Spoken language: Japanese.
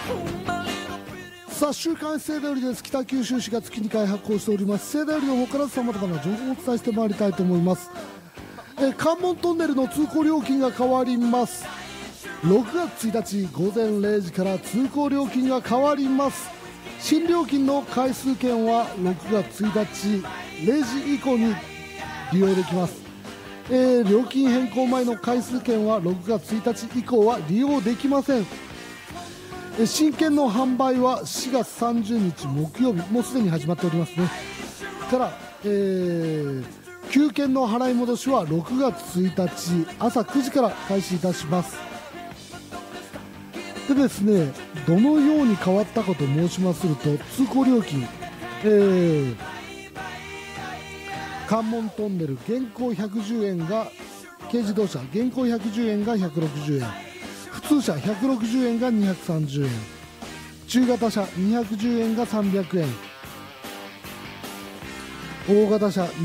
さあ、週刊盛田よりです。北九州市が月2回発行しております盛田よりの方からさまざまな情報をお伝えしてまいりたいと思います。関門トンネルの通行料金が変わります。6月1日午前0時から通行料金が変わります。新料金の回数券は6月1日0時以降に利用できます。料金変更前の回数券は6月1日以降は利用できません。新券の販売は4月30日木曜日、もうすでに始まっておりますね。から、旧券の払い戻しは6月1日朝9時から開始いたします。でですね、どのように変わったかと申しますると、通行料金、関門トンネル現行110円が軽自動車現行110円が160円、普通車160円が230円、中型車210円が300円、大型車